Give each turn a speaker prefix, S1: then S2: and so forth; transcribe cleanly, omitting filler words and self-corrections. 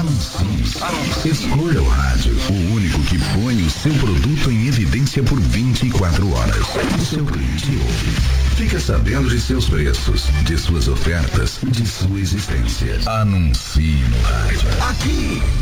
S1: Anuncie. Escolha o rádio, o único que põe o seu produto em evidência por 24 horas. O seu cliente ouve. Fica sabendo de seus preços, de suas ofertas, de sua existência. Anuncie no rádio. Aqui,